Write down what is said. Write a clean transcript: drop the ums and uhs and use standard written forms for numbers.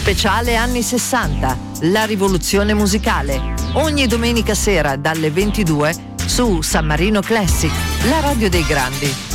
Speciale anni 60, la rivoluzione musicale. Ogni domenica sera dalle 22 su San Marino Classic, la radio dei grandi.